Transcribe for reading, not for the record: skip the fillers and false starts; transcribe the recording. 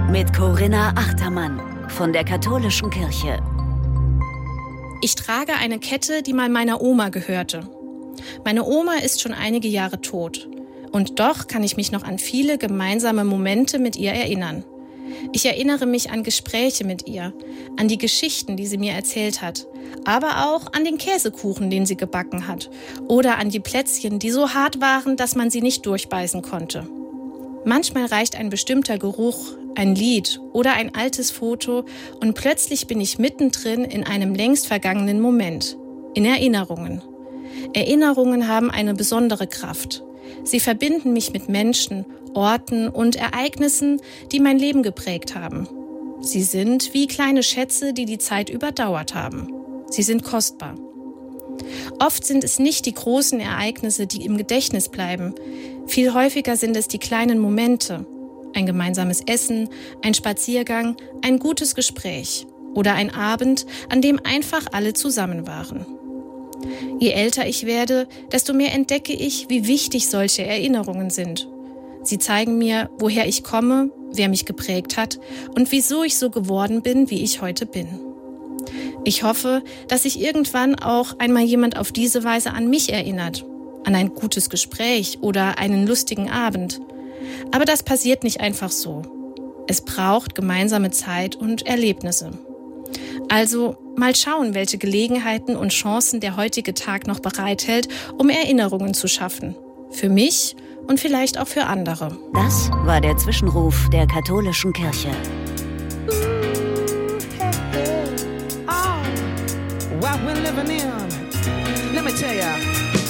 mit Corinna Achtermann von der Katholischen Kirche. Ich trage eine Kette, die mal meiner Oma gehörte. Meine Oma ist schon einige Jahre tot. Und doch kann ich mich noch an viele gemeinsame Momente mit ihr erinnern. Ich erinnere mich an Gespräche mit ihr, an die Geschichten, die sie mir erzählt hat, aber auch an den Käsekuchen, den sie gebacken hat, oder an die Plätzchen, die so hart waren, dass man sie nicht durchbeißen konnte. Manchmal reicht ein bestimmter Geruch, ein Lied oder ein altes Foto und plötzlich bin ich mittendrin in einem längst vergangenen Moment, in Erinnerungen. Erinnerungen haben eine besondere Kraft. Sie verbinden mich mit Menschen, Orten und Ereignissen, die mein Leben geprägt haben. Sie sind wie kleine Schätze, die die Zeit überdauert haben. Sie sind kostbar. Oft sind es nicht die großen Ereignisse, die im Gedächtnis bleiben. Viel häufiger sind es die kleinen Momente. Ein gemeinsames Essen, ein Spaziergang, ein gutes Gespräch oder ein Abend, an dem einfach alle zusammen waren. Je älter ich werde, desto mehr entdecke ich, wie wichtig solche Erinnerungen sind. Sie zeigen mir, woher ich komme, wer mich geprägt hat und wieso ich so geworden bin, wie ich heute bin. Ich hoffe, dass sich irgendwann auch einmal jemand auf diese Weise an mich erinnert, an ein gutes Gespräch oder einen lustigen Abend. Aber das passiert nicht einfach so. Es braucht gemeinsame Zeit und Erlebnisse. Also mal schauen, welche Gelegenheiten und Chancen der heutige Tag noch bereithält, um Erinnerungen zu schaffen. Für mich und vielleicht auch für andere. Das war der Zwischenruf der Katholischen Kirche. What we're living in, let me tell ya.